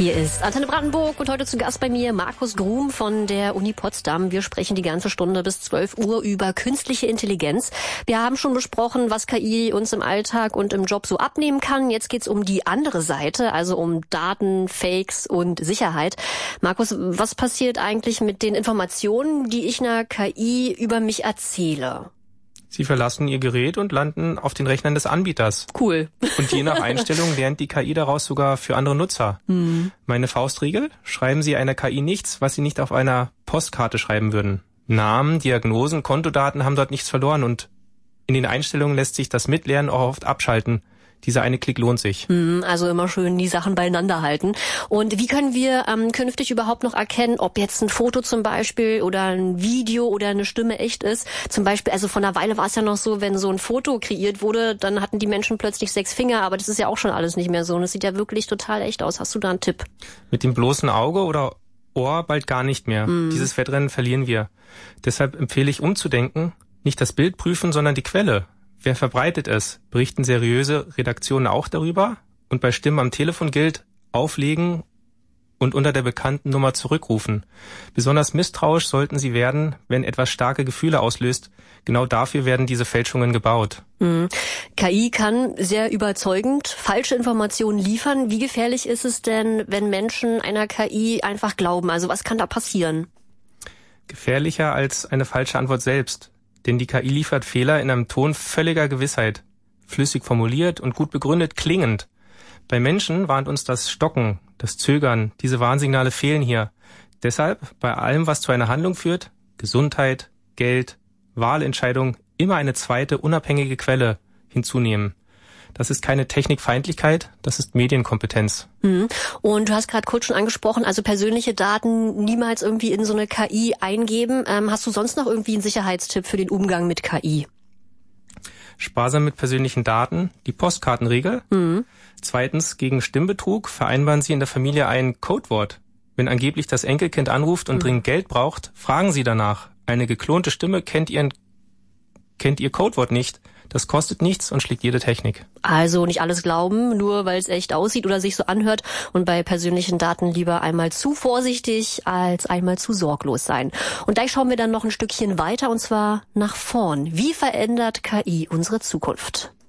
Hier ist Antenne Brandenburg und heute zu Gast bei mir Markus Grum von der Uni Potsdam. Wir sprechen die ganze Stunde bis 12 Uhr über künstliche Intelligenz. Wir haben schon besprochen, was KI uns im Alltag und im Job so abnehmen kann. Jetzt geht's um die andere Seite, also um Daten, Fakes und Sicherheit. Markus, was passiert eigentlich mit den Informationen, die ich einer KI über mich erzähle? Sie verlassen Ihr Gerät und landen auf den Rechnern des Anbieters. Cool. Und je nach Einstellung lernt die KI daraus sogar für andere Nutzer. Meine Faustregel: Schreiben Sie einer KI nichts, was Sie nicht auf einer Postkarte schreiben würden. Namen, Diagnosen, Kontodaten haben dort nichts verloren und in den Einstellungen lässt sich das Mitlernen auch oft abschalten. Dieser eine Klick lohnt sich. Also immer schön die Sachen beieinander halten. Und wie können wir künftig überhaupt noch erkennen, ob jetzt ein Foto zum Beispiel oder ein Video oder eine Stimme echt ist? Zum Beispiel, also vor einer Weile war es ja noch so, wenn so ein Foto kreiert wurde, dann hatten die Menschen plötzlich 6 Finger, aber das ist ja auch schon alles nicht mehr so. Und es sieht ja wirklich total echt aus. Hast du da einen Tipp? Mit dem bloßen Auge oder Ohr bald gar nicht mehr. Dieses Wettrennen verlieren wir. Deshalb empfehle ich umzudenken, nicht das Bild prüfen, sondern die Quelle. Wer verbreitet es? Berichten seriöse Redaktionen auch darüber? Und bei Stimmen am Telefon gilt, auflegen und unter der bekannten Nummer zurückrufen. Besonders misstrauisch sollten Sie werden, wenn etwas starke Gefühle auslöst. Genau dafür werden diese Fälschungen gebaut. KI kann sehr überzeugend falsche Informationen liefern. Wie gefährlich ist es denn, wenn Menschen einer KI einfach glauben? Also was kann da passieren? Gefährlicher als eine falsche Antwort selbst. Denn die KI liefert Fehler in einem Ton völliger Gewissheit, flüssig formuliert und gut begründet klingend. Bei Menschen warnt uns das Stocken, das Zögern, diese Warnsignale fehlen hier. Deshalb bei allem, was zu einer Handlung führt, Gesundheit, Geld, Wahlentscheidung, immer eine zweite unabhängige Quelle hinzunehmen. Das ist keine Technikfeindlichkeit, das ist Medienkompetenz. Und du hast gerade kurz schon angesprochen, also persönliche Daten niemals irgendwie in so eine KI eingeben. Hast du sonst noch irgendwie einen Sicherheitstipp für den Umgang mit KI? Sparsam mit persönlichen Daten, die Postkartenregel. Zweitens, gegen Stimmbetrug vereinbaren Sie in der Familie ein Codewort. Wenn angeblich das Enkelkind anruft und dringend Geld braucht, fragen Sie danach. Eine geklonte Stimme kennt Ihr Codewort nicht. Das kostet nichts und schlägt jede Technik. Also nicht alles glauben, nur weil es echt aussieht oder sich so anhört. Und bei persönlichen Daten lieber einmal zu vorsichtig als einmal zu sorglos sein. Und gleich schauen wir dann noch ein Stückchen weiter, und zwar nach vorn. Wie verändert KI unsere Zukunft?